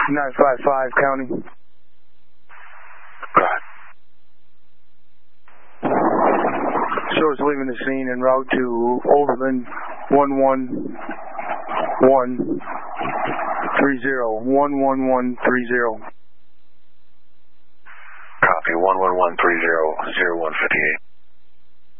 955 County. Go ahead. Shows leaving the scene en route to Overland 11130. 11130. Copy, 11130, 0158.